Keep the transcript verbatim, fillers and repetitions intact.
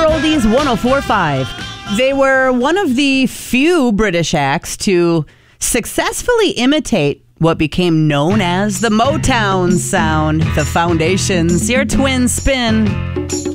your Oldies one oh four point five. They were one of the few British acts to successfully imitate what became known as the Motown sound. The Foundations, your twin spin.